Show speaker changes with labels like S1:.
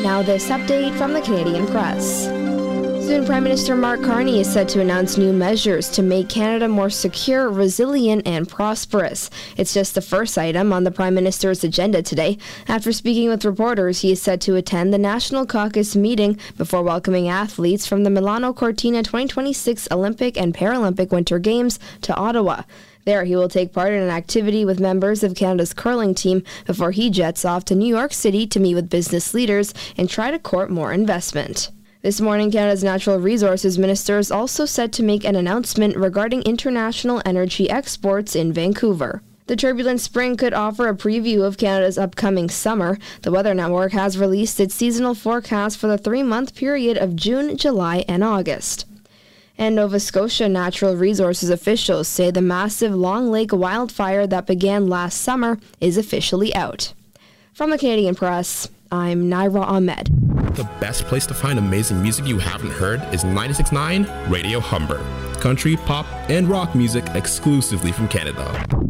S1: Now this update from the Canadian Press. Soon, Prime Minister Mark Carney is set to announce new measures to make Canada more secure, resilient, and prosperous. It's just the first item on the Prime Minister's agenda today. After speaking with reporters, he is set to attend the National Caucus meeting before welcoming athletes from the Milano Cortina 2026 Olympic and Paralympic Winter Games to Ottawa. There, he will take part in an activity with members of Canada's curling team before he jets off to New York City to meet with business leaders and try to court more investment. This morning, Canada's Natural Resources Minister is also set to make an announcement regarding international energy exports in Vancouver. The turbulent spring could offer a preview of Canada's upcoming summer. The Weather Network has released its seasonal forecast for the 3-month period of June, July, and August. And Nova Scotia Natural Resources officials say the massive Long Lake wildfire that began last summer is officially out. From the Canadian Press, I'm Naira Ahmed.
S2: The best place to find amazing music you haven't heard is 96.9 Radio Humber. Country, pop, and rock music exclusively from Canada.